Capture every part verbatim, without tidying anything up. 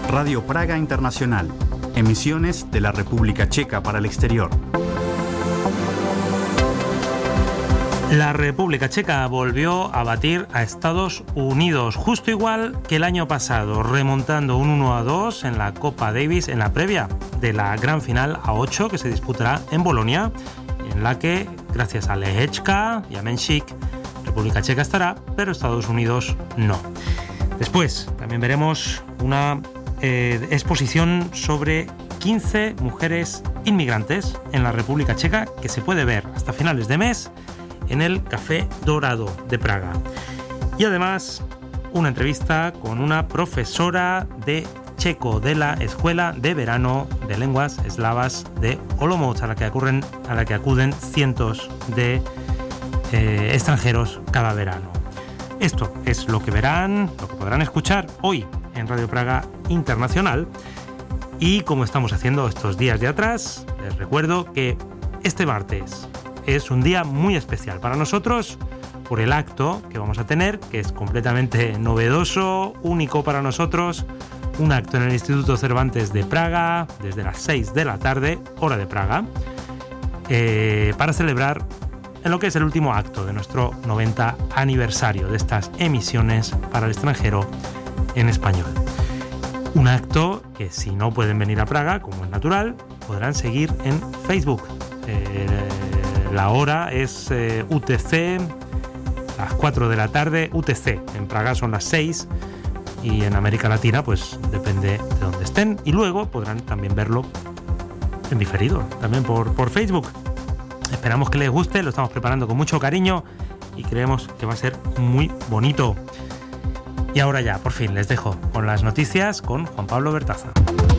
Radio Praga Internacional. Emisiones de la República Checa para el exterior. La República Checa volvió a batir a Estados Unidos, justo igual que el año pasado, remontando un uno a dos en la Copa Davis en la previa de la gran final a ocho que se disputará en Bolonia, en la que, gracias a Lehečka y a Menšík, República Checa estará, pero Estados Unidos no. Después también veremos una eh, exposición sobre quince mujeres inmigrantes en la República Checa que se puede ver hasta finales de mes en el Café Dorado de Praga. Y además una entrevista con una profesora de checo de la Escuela de Verano de Lenguas Eslavas de Olomouc, a la que acuden, a la que acuden cientos de eh, extranjeros cada verano. Esto es lo que verán, lo que podrán escuchar hoy en Radio Praga Internacional. Y como estamos haciendo estos días de atrás, les recuerdo que este martes es un día muy especial para nosotros por el acto que vamos a tener, que es completamente novedoso, único para nosotros, un acto en el Instituto Cervantes de Praga desde las seis de la tarde, hora de Praga, eh, para celebrar en lo que es el último acto de nuestro noventa aniversario de estas emisiones para el extranjero en español. Un acto que, si no pueden venir a Praga, como es natural, podrán seguir en Facebook. Eh, La hora es eh, U T C, las cuatro de la tarde, U T C. En Praga son las seis y en América Latina pues depende de dónde estén. Y luego podrán también verlo en diferido, también por, por Facebook. Esperamos que les guste, lo estamos preparando con mucho cariño y creemos que va a ser muy bonito. Y ahora ya, por fin, les dejo con las noticias con Juan Pablo Bertaza.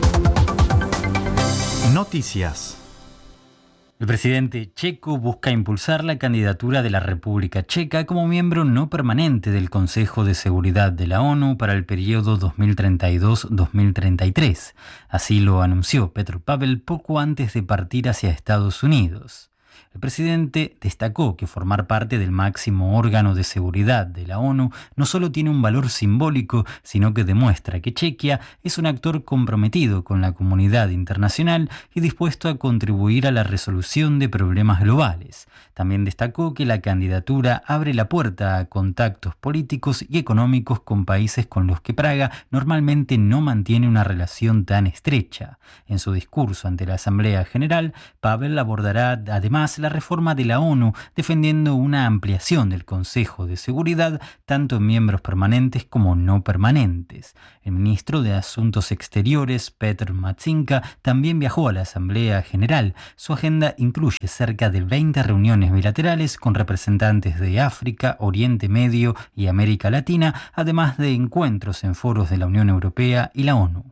Noticias. El presidente checo busca impulsar la candidatura de la República Checa como miembro no permanente del Consejo de Seguridad de la ONU para el periodo dos mil treinta y dos a dos mil treinta y tres. Así lo anunció Petr Pavel poco antes de partir hacia Estados Unidos. El presidente destacó que formar parte del máximo órgano de seguridad de la ONU no solo tiene un valor simbólico, sino que demuestra que Chequia es un actor comprometido con la comunidad internacional y dispuesto a contribuir a la resolución de problemas globales. También destacó que la candidatura abre la puerta a contactos políticos y económicos con países con los que Praga normalmente no mantiene una relación tan estrecha. En su discurso ante la Asamblea General, Pavel abordará además la reforma de la ONU, defendiendo una ampliación del Consejo de Seguridad, tanto en miembros permanentes como no permanentes. El ministro de Asuntos Exteriores, Petr Matšinka, también viajó a la Asamblea General. Su agenda incluye cerca de veinte reuniones bilaterales con representantes de África, Oriente Medio y América Latina, además de encuentros en foros de la Unión Europea y la ONU.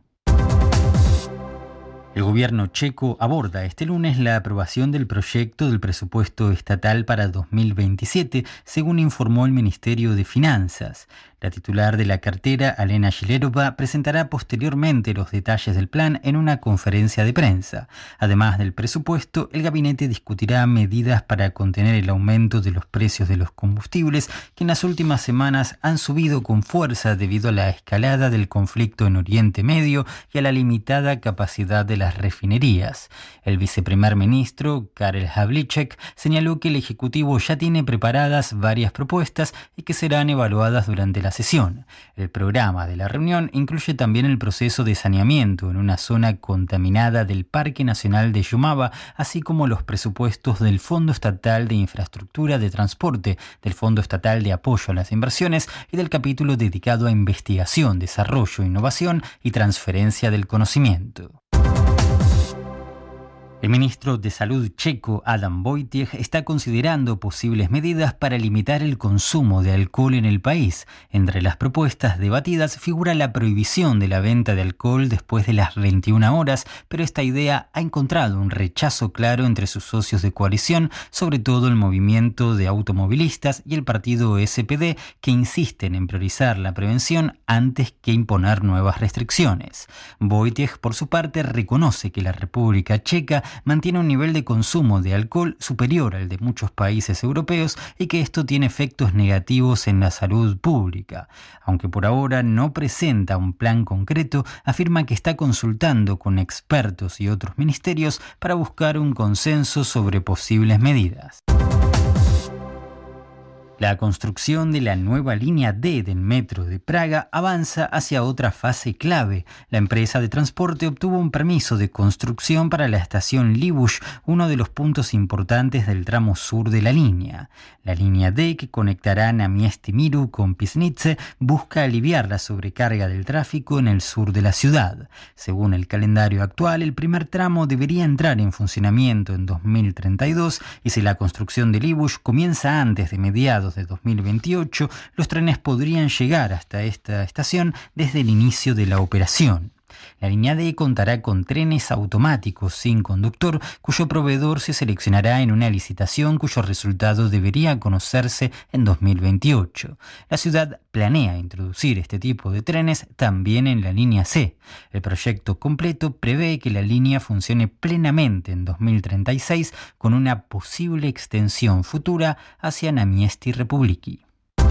El gobierno checo aborda este lunes la aprobación del proyecto del presupuesto estatal para dos mil veintisiete, según informó el Ministerio de Finanzas. La titular de la cartera, Alena Šilerova, presentará posteriormente los detalles del plan en una conferencia de prensa. Además del presupuesto, el gabinete discutirá medidas para contener el aumento de los precios de los combustibles, que en las últimas semanas han subido con fuerza debido a la escalada del conflicto en Oriente Medio y a la limitada capacidad de las refinerías. El viceprimer ministro, Karel Havlíček, señaló que el Ejecutivo ya tiene preparadas varias propuestas y que serán evaluadas durante la sesión. El programa de la reunión incluye también el proceso de saneamiento en una zona contaminada del Parque Nacional de Jumava, así como los presupuestos del Fondo Estatal de Infraestructura de Transporte, del Fondo Estatal de Apoyo a las Inversiones y del capítulo dedicado a investigación, desarrollo, innovación y transferencia del conocimiento. El ministro de Salud checo, Adam Vojtěch, está considerando posibles medidas para limitar el consumo de alcohol en el país. Entre las propuestas debatidas figura la prohibición de la venta de alcohol después de las veintiuna horas, pero esta idea ha encontrado un rechazo claro entre sus socios de coalición, sobre todo el movimiento de automovilistas y el partido S P D, que insisten en priorizar la prevención antes que imponer nuevas restricciones. Vojtěch, por su parte, reconoce que la República Checa mantiene un nivel de consumo de alcohol superior al de muchos países europeos y que esto tiene efectos negativos en la salud pública. Aunque por ahora no presenta un plan concreto, afirma que está consultando con expertos y otros ministerios para buscar un consenso sobre posibles medidas. La construcción de la nueva línea D del metro de Praga avanza hacia otra fase clave. La empresa de transporte obtuvo un permiso de construcción para la estación Libuš, uno de los puntos importantes del tramo sur de la línea. La línea D, que conectará Namiesti Miru con Písnice, busca aliviar la sobrecarga del tráfico en el sur de la ciudad. Según el calendario actual, el primer tramo debería entrar en funcionamiento en dos mil treinta y dos y si la construcción de Libuš comienza antes de mediados de dos mil veintiocho, los trenes podrían llegar hasta esta estación desde el inicio de la operación. La línea D contará con trenes automáticos sin conductor, cuyo proveedor se seleccionará en una licitación cuyo resultado debería conocerse en dos mil veintiocho. La ciudad planea introducir este tipo de trenes también en la línea C. El proyecto completo prevé que la línea funcione plenamente en dos mil treinta y seis con una posible extensión futura hacia Namiesti Republiki.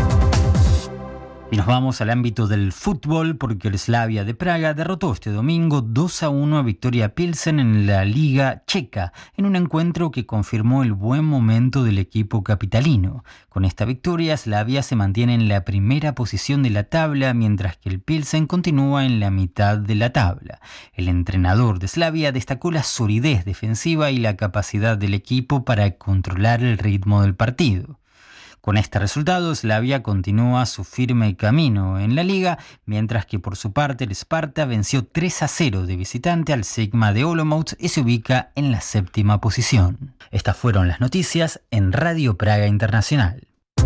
Y nos vamos al ámbito del fútbol porque el Slavia de Praga derrotó este domingo dos a uno a Viktoria Pilsen en la Liga Checa, en un encuentro que confirmó el buen momento del equipo capitalino. Con esta victoria, Slavia se mantiene en la primera posición de la tabla, mientras que el Pilsen continúa en la mitad de la tabla. El entrenador de Slavia destacó la solidez defensiva y la capacidad del equipo para controlar el ritmo del partido. Con este resultado, Slavia continúa su firme camino en la liga, mientras que por su parte el Sparta venció tres a cero de visitante al Sigma de Olomouc y se ubica en la séptima posición. Estas fueron las noticias en Radio Praga Internacional.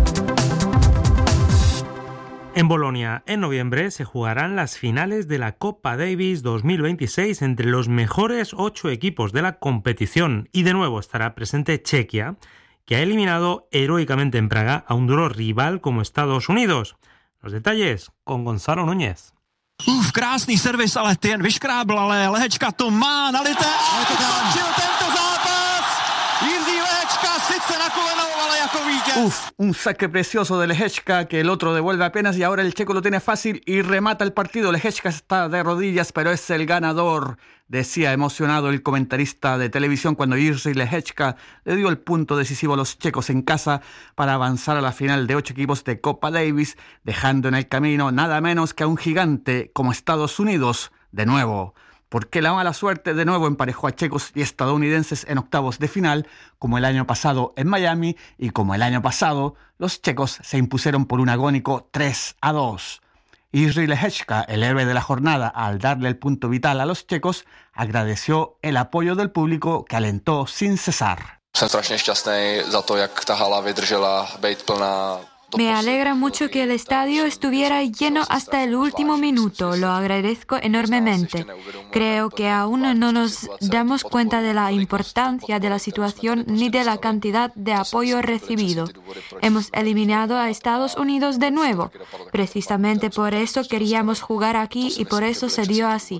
En Bolonia, en noviembre, se jugarán las finales de la Copa Davis dos mil veintiséis entre los mejores ocho equipos de la competición y de nuevo estará presente Chequia, que ha eliminado heroicamente en Praga a un duro rival como Estados Unidos. Los detalles con Gonzalo Núñez. Uf, krásný servis, ale ten vyškrábl, ale Lehečka to má nalité a skončil tento zápas. Jiří Lehečka sice na kolenou, ale jako vítěz. Uf, un saque precioso de Lehečka que el otro devuelve apenas y ahora el checo lo tiene fácil y remata el partido. Lehečka está de rodillas, pero es el ganador, decía emocionado el comentarista de televisión cuando Jiří Lehečka le dio el punto decisivo a los checos en casa para avanzar a la final de ocho equipos de Copa Davis, dejando en el camino nada menos que a un gigante como Estados Unidos de nuevo. Porque la mala suerte de nuevo emparejó a checos y estadounidenses en octavos de final, como el año pasado en Miami, y como el año pasado, los checos se impusieron por un agónico tres a dos. Jiří Lehečka, el héroe de la jornada, al darle el punto vital a los checos, agradeció el apoyo del público que alentó sin cesar. Jsem strašně šťastný za to, jak ta hala vydržela být plná. Me alegra mucho que el estadio estuviera lleno hasta el último minuto. Lo agradezco enormemente. Creo que aún no nos damos cuenta de la importancia de la situación ni de la cantidad de apoyo recibido. Hemos eliminado a Estados Unidos de nuevo. Precisamente por eso queríamos jugar aquí y por eso se dio así.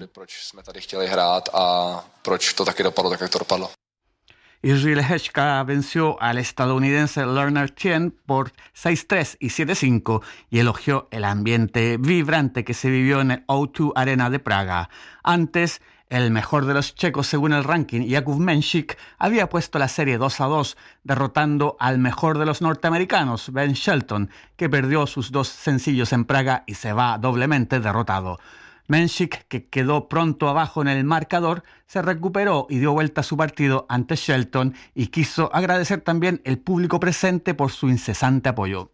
Jiří Lehečka venció al estadounidense Lerner Tien por seis tres y siete cinco y elogió el ambiente vibrante que se vivió en el O dos Arena de Praga. Antes, el mejor de los checos según el ranking, Jakub Mensik, había puesto la serie dos a dos, derrotando al mejor de los norteamericanos, Ben Shelton, que perdió sus dos sencillos en Praga y se va doblemente derrotado. Mensik, que quedó pronto abajo en el marcador, se recuperó y dio vuelta a su partido ante Shelton y quiso agradecer también el público presente por su incesante apoyo.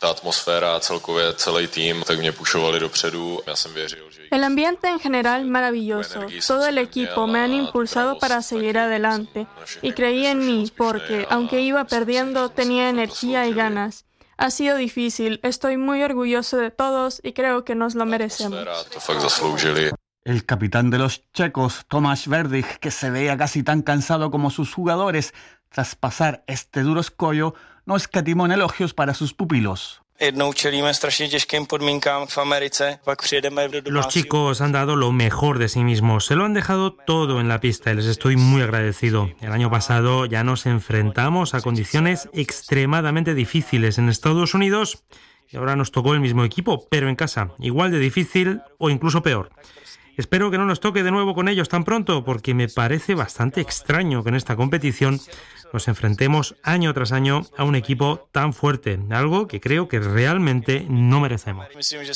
El ambiente en general maravilloso. Todo el equipo me han impulsado para seguir adelante y creí en mí porque, aunque iba perdiendo, tenía energía y ganas. Ha sido difícil, estoy muy orgulloso de todos y creo que nos lo merecemos. El capitán de los checos, Tomáš Berdych, que se veía casi tan cansado como sus jugadores tras pasar este duro escollo, no escatimó en elogios para sus pupilos. Los chicos han dado lo mejor de sí mismos, se lo han dejado todo en la pista y les estoy muy agradecido. El año pasado ya nos enfrentamos a condiciones extremadamente difíciles en Estados Unidos y ahora nos tocó el mismo equipo, pero en casa, igual de difícil o incluso peor. Espero que no nos toque de nuevo con ellos tan pronto, porque me parece bastante extraño que en esta competición nos enfrentemos año tras año a un equipo tan fuerte, algo que creo que realmente no merecemos.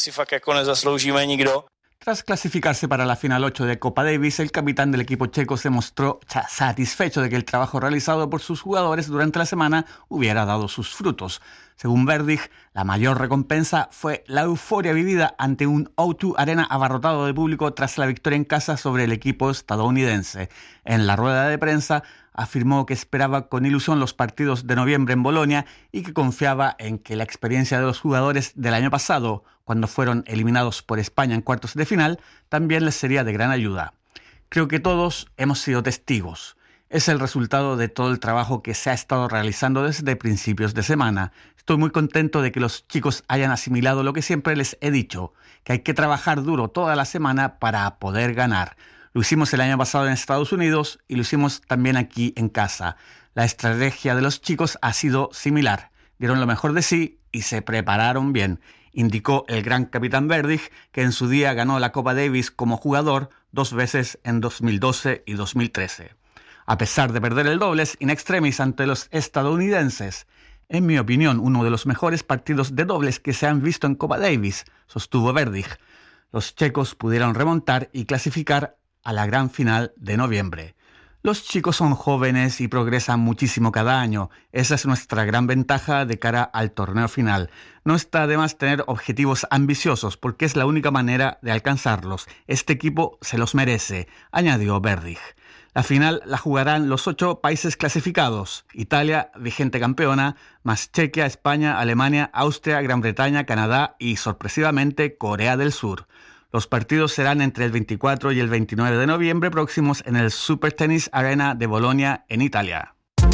Tras clasificarse para la final ocho de Copa Davis, el capitán del equipo checo se mostró satisfecho de que el trabajo realizado por sus jugadores durante la semana hubiera dado sus frutos. Según Berdych, la mayor recompensa fue la euforia vivida ante un O dos Arena abarrotado de público tras la victoria en casa sobre el equipo estadounidense. En la rueda de prensa, afirmó que esperaba con ilusión los partidos de noviembre en Bolonia y que confiaba en que la experiencia de los jugadores del año pasado, cuando fueron eliminados por España en cuartos de final, también les sería de gran ayuda. Creo que todos hemos sido testigos. Es el resultado de todo el trabajo que se ha estado realizando desde principios de semana. Estoy muy contento de que los chicos hayan asimilado lo que siempre les he dicho, que hay que trabajar duro toda la semana para poder ganar. Lo hicimos el año pasado en Estados Unidos y lo hicimos también aquí en casa. La estrategia de los chicos ha sido similar. Dieron lo mejor de sí y se prepararon bien, indicó el gran capitán Berdych, que en su día ganó la Copa Davis como jugador dos veces en dos mil doce y dos mil trece. A pesar de perder el dobles in extremis ante los estadounidenses, en mi opinión, uno de los mejores partidos de dobles que se han visto en Copa Davis, sostuvo Berdych. Los checos pudieron remontar y clasificar a la gran final de noviembre. Los chicos son jóvenes y progresan muchísimo cada año. Esa es nuestra gran ventaja de cara al torneo final. No está de más tener objetivos ambiciosos porque es la única manera de alcanzarlos. Este equipo se los merece, añadió Berdych. La final la jugarán los ocho países clasificados: Italia, vigente campeona, más Chequia, España, Alemania, Austria, Gran Bretaña, Canadá y, sorpresivamente, Corea del Sur. Los partidos serán entre el veinticuatro y el veintinueve de noviembre próximos en el Super Tennis Arena de Bolonia, en Italia.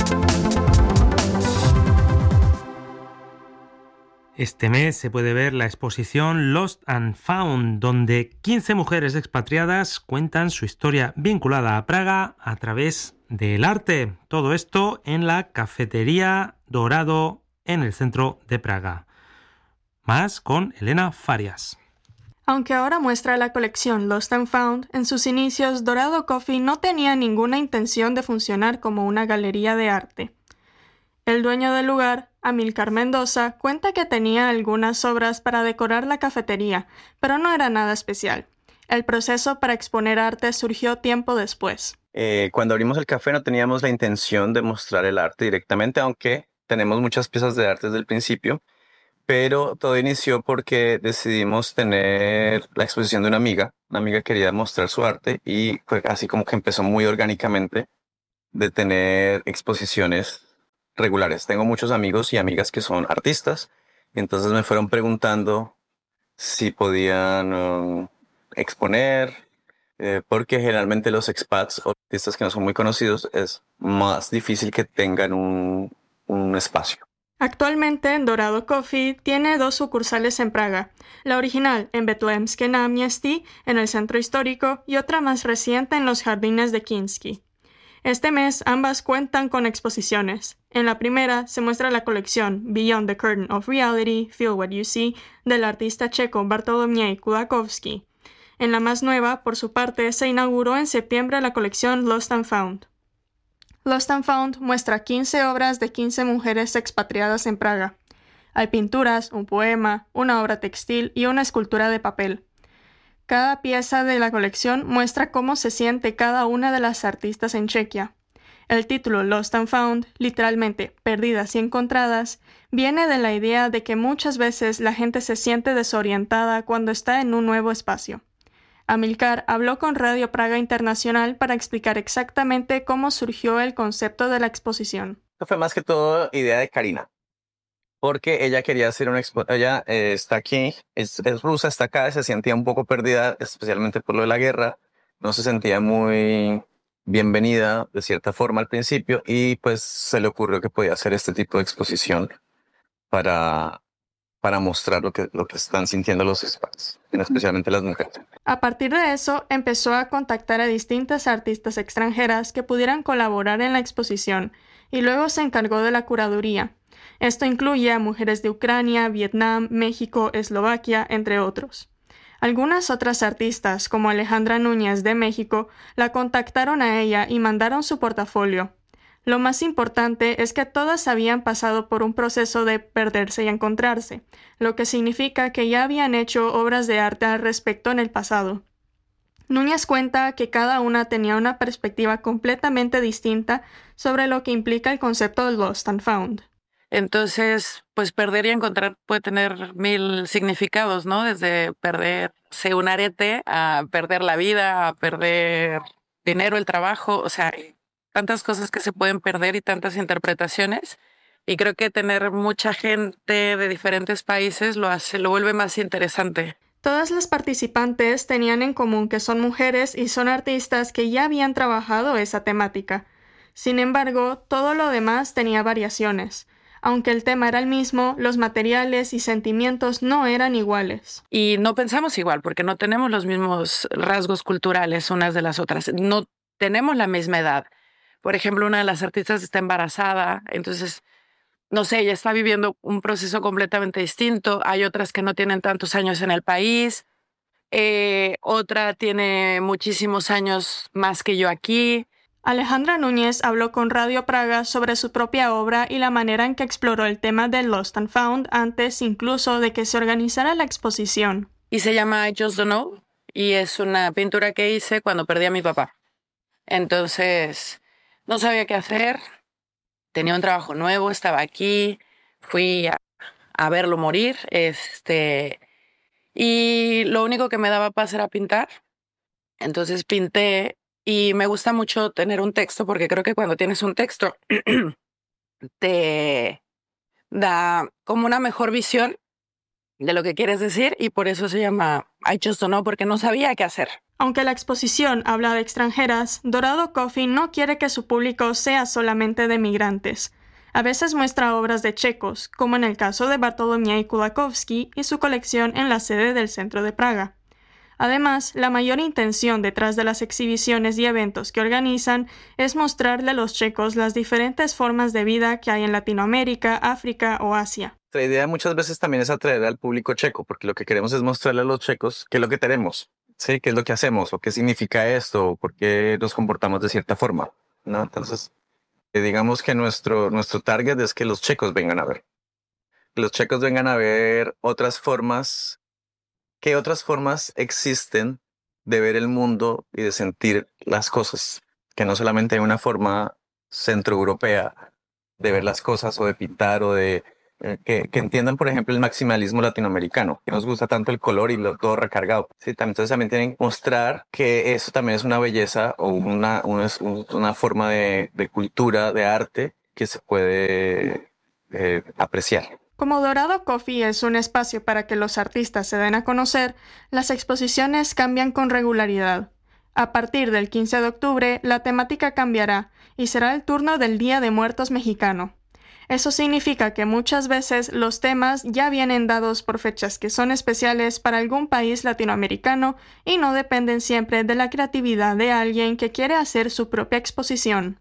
Este mes se puede ver la exposición Lost and Found, donde quince mujeres expatriadas cuentan su historia vinculada a Praga a través del arte. Todo esto en la Cafetería Dorado en el centro de Praga. Más con Elena Farias. Aunque ahora muestra la colección Lost and Found, en sus inicios Dorado Coffee no tenía ninguna intención de funcionar como una galería de arte. El dueño del lugar, Amílcar Mendoza, cuenta que tenía algunas obras para decorar la cafetería, pero no era nada especial. El proceso para exponer arte surgió tiempo después. Eh, cuando abrimos el café no teníamos la intención de mostrar el arte directamente, aunque tenemos muchas piezas de arte desde el principio. Pero todo inició porque decidimos tener la exposición de una amiga. Una amiga quería mostrar su arte y fue así como que empezó muy orgánicamente de tener exposiciones regulares. Tengo muchos amigos y amigas que son artistas, y entonces me fueron preguntando si podían um, exponer, eh, porque generalmente los expats o artistas que no son muy conocidos es más difícil que tengan un, un espacio. Actualmente, Dorado Coffee tiene dos sucursales en Praga, la original en Betlémské náměstí, en el centro histórico, y otra más reciente en los jardines de Kinsky. Este mes ambas cuentan con exposiciones. En la primera se muestra la colección Beyond the Curtain of Reality, Feel What You See, del artista checo Bartolomiej Kulakowski. En la más nueva, por su parte, se inauguró en septiembre la colección Lost and Found. Lost and Found muestra quince obras de quince mujeres expatriadas en Praga. Hay pinturas, un poema, una obra textil y una escultura de papel. Cada pieza de la colección muestra cómo se siente cada una de las artistas en Chequia. El título Lost and Found, literalmente perdidas y encontradas, viene de la idea de que muchas veces la gente se siente desorientada cuando está en un nuevo espacio. Amílcar habló con Radio Praga Internacional para explicar exactamente cómo surgió el concepto de la exposición. Esto fue más que todo idea de Karina, porque ella quería hacer una exposición. Ella eh, está aquí, es, es rusa, está acá, se sentía un poco perdida, especialmente por lo de la guerra, no se sentía muy bienvenida de cierta forma al principio, y pues se le ocurrió que podía hacer este tipo de exposición para, para mostrar lo que, lo que están sintiendo los expats, especialmente las mujeres. A partir de eso, empezó a contactar a distintas artistas extranjeras que pudieran colaborar en la exposición y luego se encargó de la curaduría. Esto incluye a mujeres de Ucrania, Vietnam, México, Eslovaquia, entre otros. Algunas otras artistas, como Alejandra Núñez de México, la contactaron a ella y mandaron su portafolio. Lo más importante es que todas habían pasado por un proceso de perderse y encontrarse, lo que significa que ya habían hecho obras de arte al respecto en el pasado. Núñez cuenta que cada una tenía una perspectiva completamente distinta sobre lo que implica el concepto de Lost and Found. Entonces, pues perder y encontrar puede tener mil significados, ¿no? Desde perderse un arete a perder la vida, a perder dinero, el trabajo, o sea, tantas cosas que se pueden perder y tantas interpretaciones. Y creo que tener mucha gente de diferentes países lo hace, lo vuelve más interesante. Todas las participantes tenían en común que son mujeres y son artistas que ya habían trabajado esa temática. Sin embargo, todo lo demás tenía variaciones. Aunque el tema era el mismo, los materiales y sentimientos no eran iguales. Y no pensamos igual, porque no tenemos los mismos rasgos culturales unas de las otras. No tenemos la misma edad. Por ejemplo, una de las artistas está embarazada, entonces, no sé, ella está viviendo un proceso completamente distinto. Hay otras que no tienen tantos años en el país. Eh, otra tiene muchísimos años más que yo aquí. Alejandra Núñez habló con Radio Praga sobre su propia obra y la manera en que exploró el tema de Lost and Found antes incluso de que se organizara la exposición. Y se llama I Just Don't Know y es una pintura que hice cuando perdí a mi papá. Entonces, no sabía qué hacer, tenía un trabajo nuevo, estaba aquí, fui a, a verlo morir, este, y lo único que me daba paz era pintar. Entonces pinté. Y me gusta mucho tener un texto porque creo que cuando tienes un texto te da como una mejor visión de lo que quieres decir y por eso se llama I Just Don't Know, porque no sabía qué hacer. Aunque la exposición habla de extranjeras, Dorado Coffee no quiere que su público sea solamente de migrantes. A veces muestra obras de checos, como en el caso de Bartolomiej Kulakowski y su colección en la sede del centro de Praga. Además, la mayor intención detrás de las exhibiciones y eventos que organizan es mostrarle a los checos las diferentes formas de vida que hay en Latinoamérica, África o Asia. La idea muchas veces también es atraer al público checo, porque lo que queremos es mostrarle a los checos qué es lo que tenemos, ¿sí? Qué es lo que hacemos, o qué significa esto, o por qué nos comportamos de cierta forma, ¿no? Entonces, eh, digamos que nuestro, nuestro target es que los checos vengan a ver. Que los checos vengan a ver otras formas. ¿Qué otras formas existen de ver el mundo y de sentir las cosas? Que no solamente hay una forma centroeuropea de ver las cosas o de pintar o de... Eh, que, que entiendan, por ejemplo, el maximalismo latinoamericano, que nos gusta tanto el color y lo, todo recargado. ¿Sí? Entonces también tienen que mostrar que eso también es una belleza o una, una, una forma de, de cultura, de arte que se puede eh, apreciar. Como Dorado Coffee es un espacio para que los artistas se den a conocer, las exposiciones cambian con regularidad. A partir del quince de octubre, la temática cambiará y será el turno del Día de Muertos mexicano. Eso significa que muchas veces los temas ya vienen dados por fechas que son especiales para algún país latinoamericano y no dependen siempre de la creatividad de alguien que quiere hacer su propia exposición.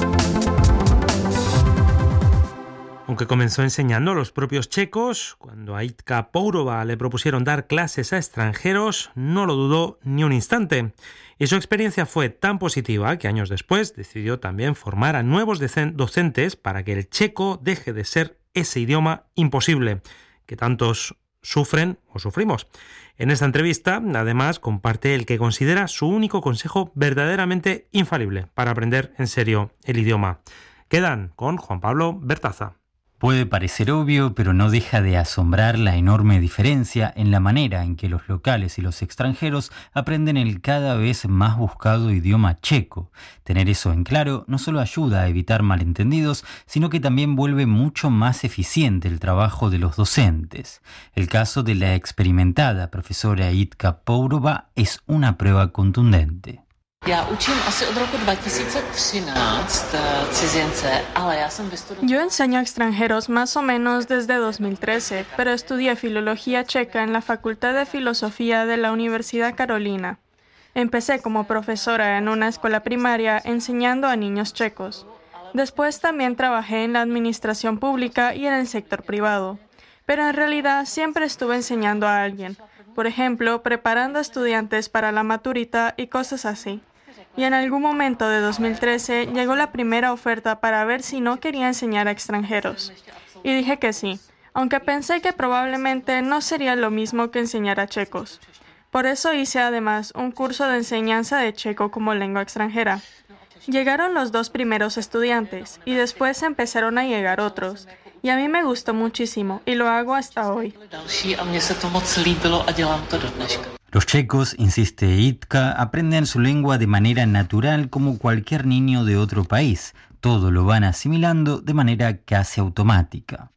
Aunque comenzó enseñando a los propios checos, cuando a Jitka Pourova le propusieron dar clases a extranjeros, no lo dudó ni un instante. Y su experiencia fue tan positiva que años después decidió también formar a nuevos docentes para que el checo deje de ser ese idioma imposible, que tantos sufren o sufrimos. En esta entrevista, además, comparte el que considera su único consejo verdaderamente infalible para aprender en serio el idioma. Quedan con Juan Pablo Bertaza. Puede parecer obvio, pero no deja de asombrar la enorme diferencia en la manera en que los locales y los extranjeros aprenden el cada vez más buscado idioma checo. Tener eso en claro no solo ayuda a evitar malentendidos, sino que también vuelve mucho más eficiente el trabajo de los docentes. El caso de la experimentada profesora Jitka Pourova es una prueba contundente. Yo enseño a extranjeros más o menos desde dos mil trece, pero estudié filología checa en la Facultad de Filosofía de la Universidad Carolina. Empecé como profesora en una escuela primaria enseñando a niños checos. Después también trabajé en la administración pública y en el sector privado. Pero en realidad siempre estuve enseñando a alguien. Por ejemplo, preparando a estudiantes para la maturita y cosas así. Y en algún momento de dos mil trece llegó la primera oferta para ver si no quería enseñar a extranjeros. Y dije que sí, aunque pensé que probablemente no sería lo mismo que enseñar a checos. Por eso hice además un curso de enseñanza de checo como lengua extranjera. Llegaron los dos primeros estudiantes y después empezaron a llegar otros. Y a mí me gustó muchísimo y lo hago hasta hoy. Los checos, insiste Jitka, aprenden su lengua de manera natural como cualquier niño de otro país. Todo lo van asimilando de manera casi automática.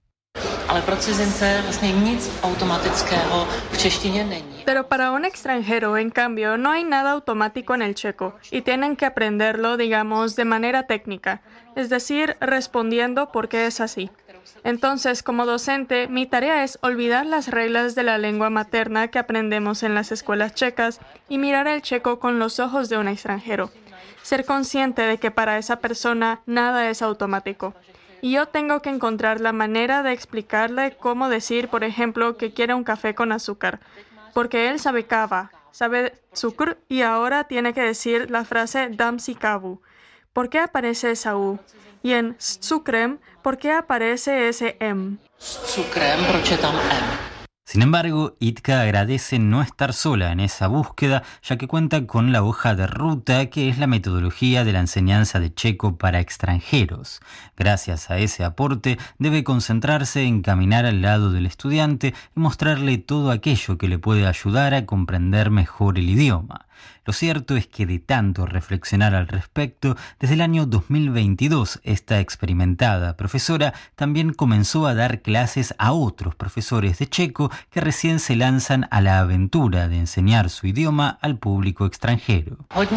Pero para un extranjero, en cambio, no hay nada automático en el checo y tienen que aprenderlo, digamos, de manera técnica, es decir, respondiendo por qué es así. Entonces, como docente, mi tarea es olvidar las reglas de la lengua materna que aprendemos en las escuelas checas y mirar el checo con los ojos de un extranjero. Ser consciente de que para esa persona nada es automático. Y yo tengo que encontrar la manera de explicarle cómo decir, por ejemplo, que quiere un café con azúcar. Porque él sabe kava, sabe sucr y ahora tiene que decir la frase dam si kavu. ¿Por qué aparece esa U? Y en sukrem, ¿por qué aparece ese M? Sukrem, proč je tam M? Sin embargo, Jitka agradece no estar sola en esa búsqueda, ya que cuenta con la hoja de ruta, que es la metodología de la enseñanza de checo para extranjeros. Gracias a ese aporte, debe concentrarse en caminar al lado del estudiante y mostrarle todo aquello que le puede ayudar a comprender mejor el idioma. Lo cierto es que de tanto reflexionar al respecto, desde el año dos mil veintidós, esta experimentada profesora también comenzó a dar clases a otros profesores de checo que recién se lanzan a la aventura de enseñar su idioma al público extranjero.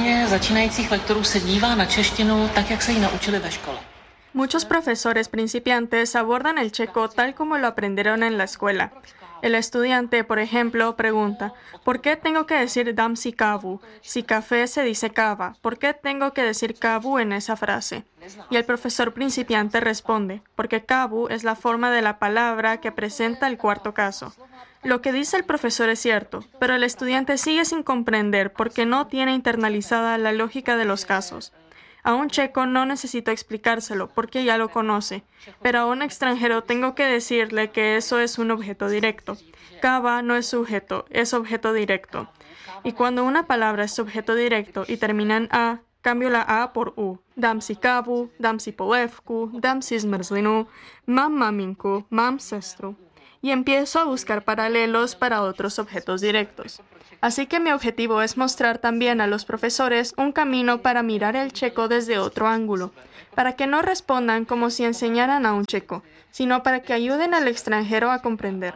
Muchos profesores principiantes abordan el checo tal como lo aprendieron en la escuela. El estudiante, por ejemplo, pregunta, ¿por qué tengo que decir dam si kavu? Si café se dice kava, ¿por qué tengo que decir kavu en esa frase? Y el profesor principiante responde, porque kavu es la forma de la palabra que presenta el cuarto caso. Lo que dice el profesor es cierto, pero el estudiante sigue sin comprender porque no tiene internalizada la lógica de los casos. A un checo no necesito explicárselo porque ya lo conoce, pero a un extranjero tengo que decirle que eso es un objeto directo. Kava no es sujeto, es objeto directo. Y cuando una palabra es objeto directo y termina en A, cambio la A por U. Dam si kavu, dam si polevku, dam si zmrzlinu, mam maminku, mam sestru. Y empiezo a buscar paralelos para otros objetos directos. Así que mi objetivo es mostrar también a los profesores un camino para mirar el checo desde otro ángulo, para que no respondan como si enseñaran a un checo, sino para que ayuden al extranjero a comprender.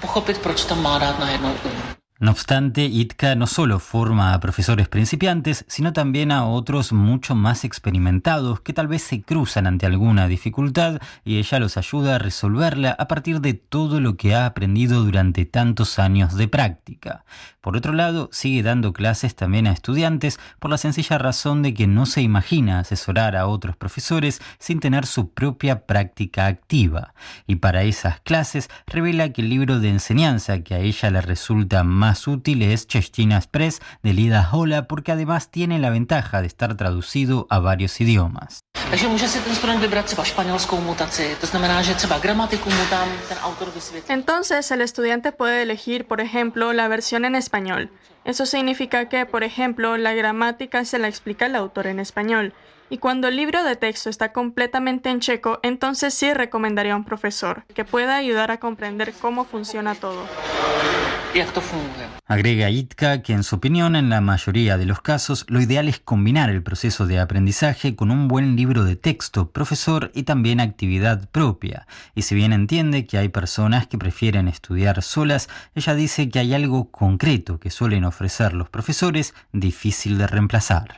No obstante, Jitka no solo forma a profesores principiantes, sino también a otros mucho más experimentados que tal vez se cruzan ante alguna dificultad y ella los ayuda a resolverla a partir de todo lo que ha aprendido durante tantos años de práctica. Por otro lado, sigue dando clases también a estudiantes por la sencilla razón de que no se imagina asesorar a otros profesores sin tener su propia práctica activa. Y para esas clases revela que el libro de enseñanza que a ella le resulta más más útil es Čeština Express de Lida Hola, porque además tiene la ventaja de estar traducido a varios idiomas. Entonces el estudiante puede elegir, por ejemplo, la versión en español. Eso significa que, por ejemplo, la gramática se la explica el autor en español. Y cuando el libro de texto está completamente en checo, entonces sí recomendaría a un profesor que pueda ayudar a comprender cómo funciona todo. Agrega Jitka que en su opinión, en la mayoría de los casos, lo ideal es combinar el proceso de aprendizaje con un buen libro de texto, profesor y también actividad propia. Y si bien entiende que hay personas que prefieren estudiar solas, ella dice que hay algo concreto que suelen ofrecer los profesores, difícil de reemplazar.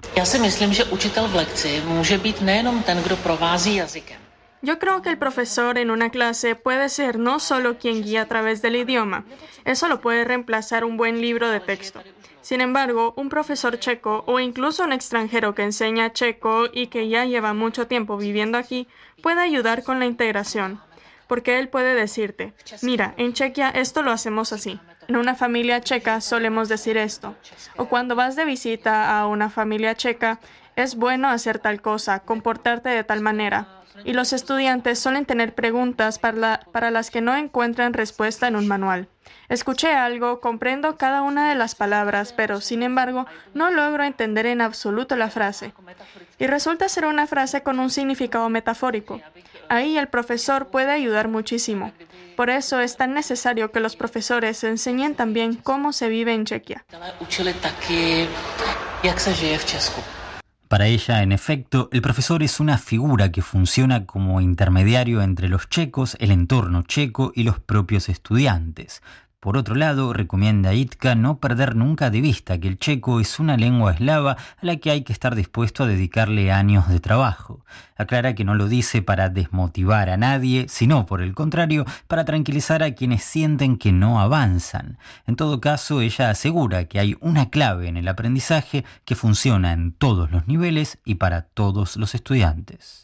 Yo creo que el profesor en una clase puede ser no solo quien guía a través del idioma, eso lo puede reemplazar un buen libro de texto. Sin embargo, un profesor checo o incluso un extranjero que enseña checo y que ya lleva mucho tiempo viviendo aquí puede ayudar con la integración, porque él puede decirte, mira, en Chequia esto lo hacemos así. En una familia checa solemos decir esto. O cuando vas de visita a una familia checa, es bueno hacer tal cosa, comportarte de tal manera. Y los estudiantes suelen tener preguntas para, la, para las que no encuentran respuesta en un manual. Escuché algo, comprendo cada una de las palabras, pero sin embargo no logro entender en absoluto la frase. Y resulta ser una frase con un significado metafórico. Ahí el profesor puede ayudar muchísimo. Por eso es tan necesario que los profesores enseñen también cómo se vive en Chequia. Para ella, en efecto, el profesor es una figura que funciona como intermediario entre los checos, el entorno checo y los propios estudiantes. Por otro lado, recomienda a Jitka no perder nunca de vista que el checo es una lengua eslava a la que hay que estar dispuesto a dedicarle años de trabajo. Aclara que no lo dice para desmotivar a nadie, sino, por el contrario, para tranquilizar a quienes sienten que no avanzan. En todo caso, ella asegura que hay una clave en el aprendizaje que funciona en todos los niveles y para todos los estudiantes.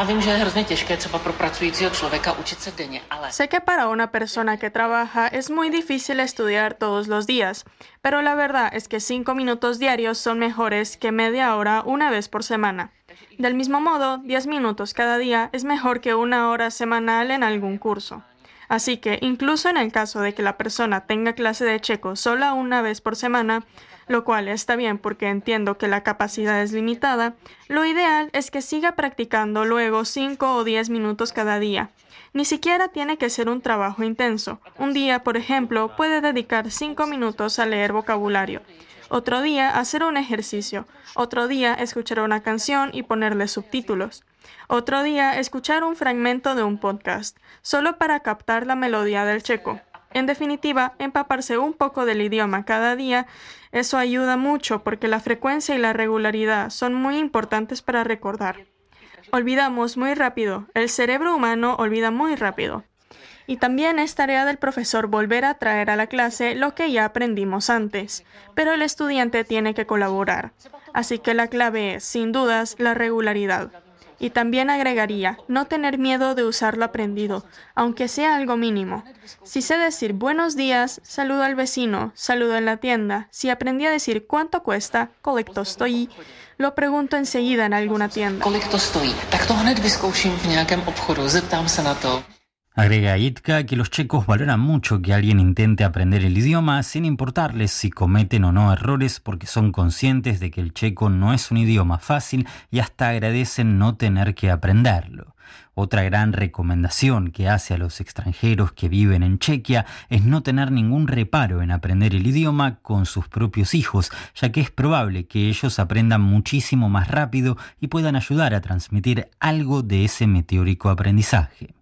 Sé que para una persona que trabaja es muy difícil estudiar todos los días, pero la verdad es que cinco minutos diarios son mejores que media hora una vez por semana. Del mismo modo, diez minutos cada día es mejor que una hora semanal en algún curso. Así que, incluso en el caso de que la persona tenga clase de checo sola una vez por semana, lo cual está bien porque entiendo que la capacidad es limitada, lo ideal es que siga practicando luego cinco o diez minutos cada día. Ni siquiera tiene que ser un trabajo intenso. Un día, por ejemplo, puede dedicar cinco minutos a leer vocabulario. Otro día, hacer un ejercicio. Otro día, escuchar una canción y ponerle subtítulos. Otro día, escuchar un fragmento de un podcast, solo para captar la melodía del checo. En definitiva, empaparse un poco del idioma cada día, eso ayuda mucho porque la frecuencia y la regularidad son muy importantes para recordar. Olvidamos muy rápido, el cerebro humano olvida muy rápido. Y también es tarea del profesor volver a traer a la clase lo que ya aprendimos antes, pero el estudiante tiene que colaborar. Así que la clave es, sin dudas, la regularidad. Y también agregaría, no tener miedo de usar lo aprendido, aunque sea algo mínimo. Si sé decir buenos días, saludo al vecino, saludo en la tienda. Si aprendí a decir cuánto cuesta, kolik to stojí, lo pregunto enseguida en alguna tienda. Kolik to stojí, tak to hned vyzkouším v nějakém obchodu, zeptám se na to. Agrega Jitka que los checos valoran mucho que alguien intente aprender el idioma sin importarles si cometen o no errores porque son conscientes de que el checo no es un idioma fácil y hasta agradecen no tener que aprenderlo. Otra gran recomendación que hace a los extranjeros que viven en Chequia es no tener ningún reparo en aprender el idioma con sus propios hijos, ya que es probable que ellos aprendan muchísimo más rápido y puedan ayudar a transmitir algo de ese meteórico aprendizaje.